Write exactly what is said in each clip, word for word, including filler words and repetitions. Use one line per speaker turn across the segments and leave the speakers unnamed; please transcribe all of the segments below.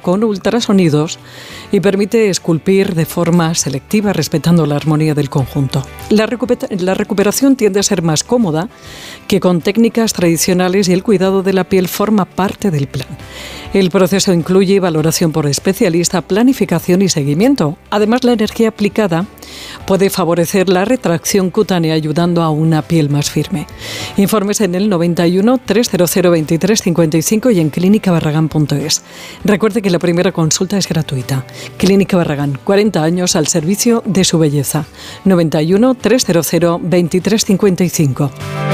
con ultrasonidos y permite esculpir de forma selectiva, respetando la armonía del conjunto. La, recuper- la recuperación tiende a ser más cómoda que con técnicas tradicionales y el cuidado de la piel forma parte del plan. El proceso incluye valoración por especialista, planificación y seguimiento. Además, la energía aplicada puede favorecer la retracción cutánea, ayudando a una piel más firme. Informes en el noventa y uno, trescientos veintitrés, cincuenta y cinco y en clínica barragán punto es. Recuerde que la primera consulta es gratuita. Clínica Barragán, cuarenta años al servicio de su belleza. noventa y uno, trescientos veintitrés, cincuenta y cinco.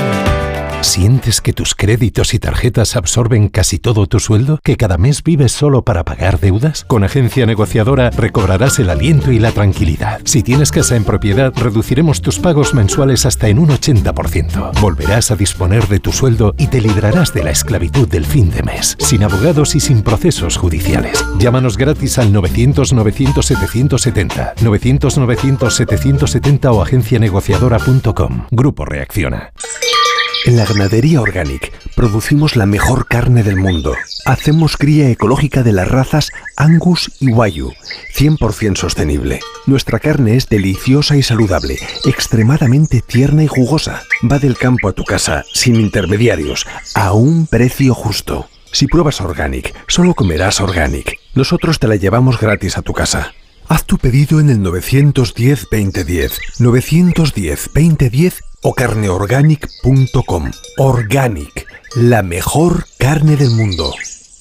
¿Sientes que tus créditos y tarjetas absorben casi todo tu sueldo? ¿Que cada mes vives solo para pagar deudas? Con Agencia Negociadora recobrarás el aliento y la tranquilidad. Si tienes casa en propiedad, reduciremos tus pagos mensuales hasta en un ochenta por ciento. Volverás a disponer de tu sueldo y te librarás de la esclavitud del fin de mes, sin abogados y sin procesos judiciales. Llámanos gratis al novecientos, novecientos, setecientos setenta, novecientos, novecientos, setecientos setenta o agencia negociadora punto com. Grupo Reacciona.
En la Ganadería Organic producimos la mejor carne del mundo. Hacemos cría ecológica de las razas Angus y Wagyu, cien por ciento sostenible. Nuestra carne es deliciosa y saludable, extremadamente tierna y jugosa. Va del campo a tu casa, sin intermediarios, a un precio justo. Si pruebas Organic, solo comerás Organic. Nosotros te la llevamos gratis a tu casa. Haz tu pedido en el novecientos diez, veinte diez, novecientos diez, veinte diez o carne organic punto com. Organic, la mejor carne del mundo.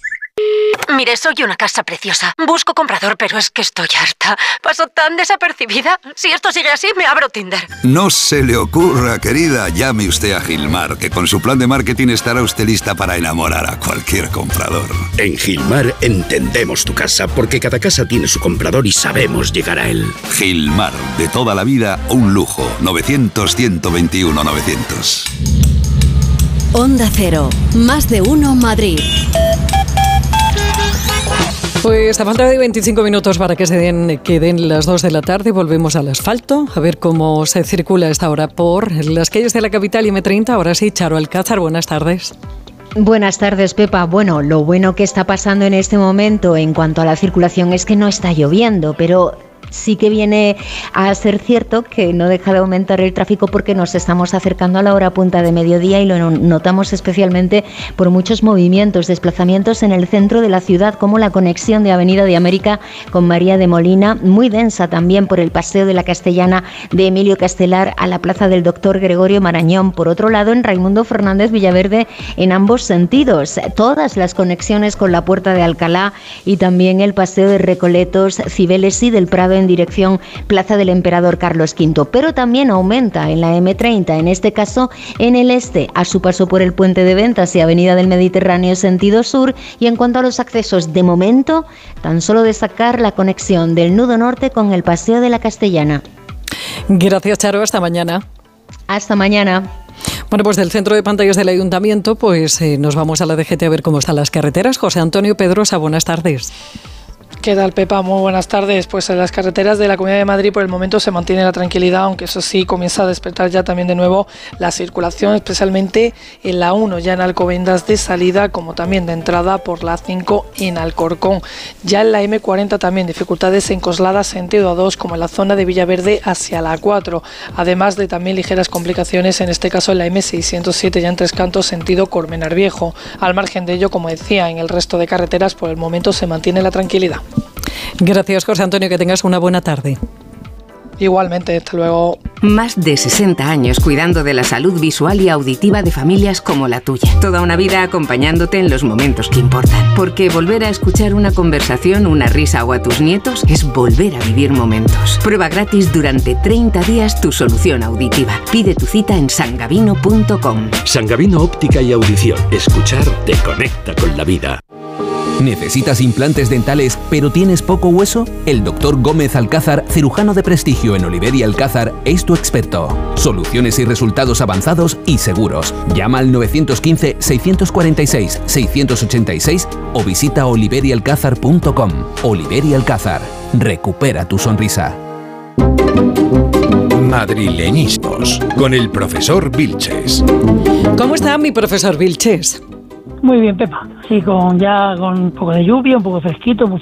Mire, soy una casa preciosa. Busco comprador, pero es que estoy harta. Paso tan desapercibida. Si esto sigue así, me abro Tinder.
No se le ocurra, querida. Llame usted a Gilmar, que con su plan de marketing estará usted lista para enamorar a cualquier comprador.
En Gilmar entendemos tu casa, porque cada casa tiene su comprador y sabemos llegar a él.
Gilmar, de toda la vida, un lujo. novecientos, ciento veintiuno, novecientos.
Onda Cero, más de uno Madrid.
Pues a falta de veinticinco minutos para que se den, queden las dos de la tarde, volvemos al asfalto, a ver cómo se circula a esta hora por las calles de la capital y eme treinta. Ahora sí, Charo Alcázar, buenas tardes.
Buenas tardes, Pepa. Bueno, lo bueno que está pasando en este momento en cuanto a la circulación es que no está lloviendo, pero sí que viene a ser cierto que no deja de aumentar el tráfico porque nos estamos acercando a la hora punta de mediodía y lo notamos especialmente por muchos movimientos, desplazamientos en el centro de la ciudad, como la conexión de Avenida de América con María de Molina, muy densa también por el Paseo de la Castellana de Emilio Castelar a la Plaza del Doctor Gregorio Marañón. Por otro lado, en Raimundo Fernández Villaverde en ambos sentidos. Todas las conexiones con la Puerta de Alcalá y también el Paseo de Recoletos, Cibeles y del Prado en dirección Plaza del Emperador Carlos quinto, pero también aumenta en la eme treinta, en este caso en el este, a su paso por el Puente de Ventas y Avenida del Mediterráneo sentido sur. Y en cuanto a los accesos, de momento, tan solo destacar la conexión del nudo norte con el Paseo de la Castellana.
Gracias, Charo, hasta mañana.
Hasta mañana.
Bueno, pues del centro de pantallas del Ayuntamiento, pues eh, nos vamos a la D G T a ver cómo están las carreteras. José Antonio Pedrosa, buenas tardes.
¿Qué tal, Pepa? Muy buenas tardes. Pues en las carreteras de la Comunidad de Madrid por el momento se mantiene la tranquilidad, aunque eso sí comienza a despertar ya también de nuevo la circulación, especialmente en la uno, ya en Alcobendas de salida, como también de entrada por la cinco en Alcorcón. Ya en la eme cuarenta también dificultades en Coslada sentido A dos, como en la zona de Villaverde hacia la cuatro, además de también ligeras complicaciones, en este caso en la eme seiscientos siete ya en Tres Cantos sentido Colmenar Viejo. Al margen de ello, como decía, en el resto de carreteras por el momento se mantiene la tranquilidad.
Gracias, José Antonio, que tengas una buena tarde.
Igualmente, hasta luego.
Más de sesenta años cuidando de la salud visual y auditiva de familias como la tuya. Toda una vida acompañándote en los momentos que importan. Porque volver a escuchar una conversación, una risa o a tus nietos es volver a vivir momentos. Prueba gratis durante treinta días tu solución auditiva. Pide tu cita en sangavino punto com.
Sangavino Óptica y Audición. Escuchar te conecta con la vida. ¿Necesitas implantes dentales pero tienes poco hueso? El doctor Gómez Alcázar, cirujano de prestigio en Oliver y Alcázar, es tu experto. Soluciones y resultados avanzados y seguros. Llama al nueve uno cinco, seis cuatro seis, seis ocho seis o visita oliver y alcázar punto com. Oliver y Alcázar. Recupera tu sonrisa.
Madrileñismos, con el profesor Vilches.
¿Cómo está mi profesor Vilches?
Muy bien, Pepa. Sí, con ya con un poco de lluvia, un poco fresquito,